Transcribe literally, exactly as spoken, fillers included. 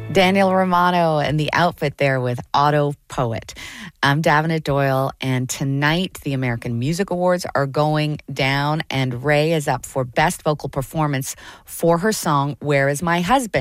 Daniel Romano and the outfit there with Auto Poet. I'm Davenant Doyle, and tonight the American Music Awards are going down, and Ray is up for Best Vocal Performance for her song, Where Is My Husband?